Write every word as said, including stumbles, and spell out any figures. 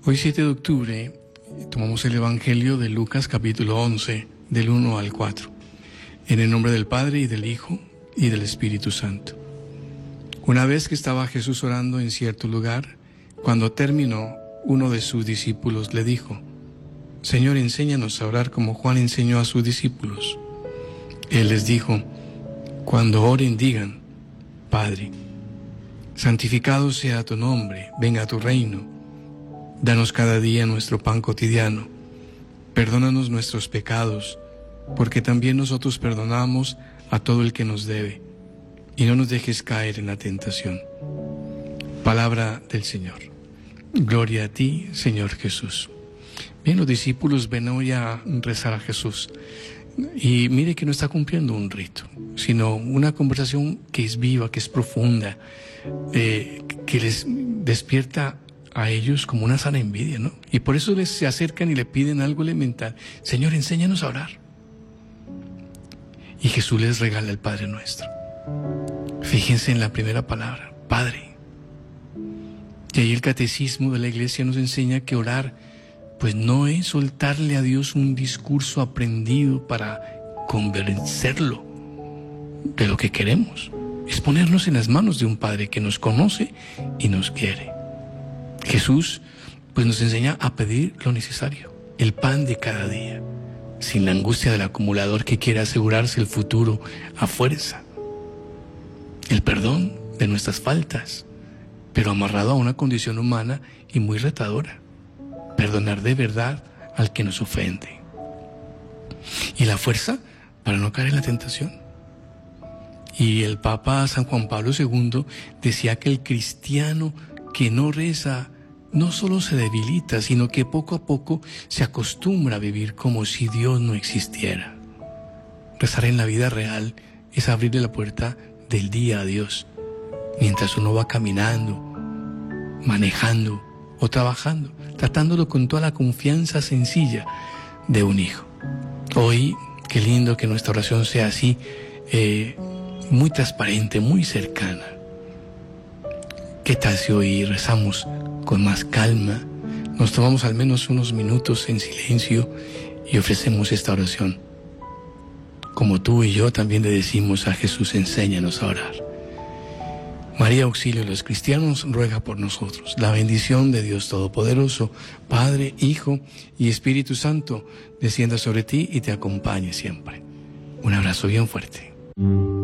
Hoy siete de octubre tomamos el Evangelio de Lucas capítulo once, del uno al cuatro. En el nombre del Padre y del Hijo y del Espíritu Santo. Una vez que estaba Jesús orando en cierto lugar, cuando terminó, uno de sus discípulos le dijo: Señor, enséñanos a orar como Juan enseñó a sus discípulos. Él les dijo: cuando oren digan: Padre, santificado sea tu nombre, venga tu reino. Danos cada día nuestro pan cotidiano. Perdónanos nuestros pecados, porque también nosotros perdonamos a todo el que nos debe. Y no nos dejes caer en la tentación. Palabra del Señor. Gloria a ti, Señor Jesús. Bien, los discípulos ven hoy a rezar a Jesús. Y mire que no está cumpliendo un rito, sino una conversación que es viva, que es profunda, eh, que les despierta a ellos como una sana envidia, ¿no? Y por eso les se acercan y le piden algo elemental: Señor, enséñanos a orar. Y Jesús les regala el Padre Nuestro. Fíjense en la primera palabra, Padre. Y ahí el catecismo de la Iglesia nos enseña que orar, pues no es soltarle a Dios un discurso aprendido para convencerlo de lo que queremos. Es ponernos en las manos de un Padre que nos conoce y nos quiere. Jesús pues nos enseña a pedir lo necesario, el pan de cada día, sin la angustia del acumulador que quiere asegurarse el futuro a fuerza. El perdón de nuestras faltas, pero amarrado a una condición humana y muy retadora. Perdonar de verdad al que nos ofende. Y la fuerza para no caer en la tentación. Y el Papa San Juan Pablo segundo decía que el cristiano que no reza no solo se debilita, sino que poco a poco se acostumbra a vivir como si Dios no existiera. Rezar en la vida real es abrirle la puerta del día a Dios, mientras uno va caminando, manejando o trabajando, tratándolo con toda la confianza sencilla de un hijo. Hoy, qué lindo que nuestra oración sea así, eh, muy transparente, muy cercana. ¿Qué tal si hoy rezamos con más calma? Nos tomamos al menos unos minutos en silencio y ofrecemos esta oración. Como tú y yo también le decimos a Jesús: enséñanos a orar. María, auxilio de los cristianos, ruega por nosotros. La bendición de Dios Todopoderoso, Padre, Hijo y Espíritu Santo, descienda sobre ti y te acompañe siempre. Un abrazo bien fuerte.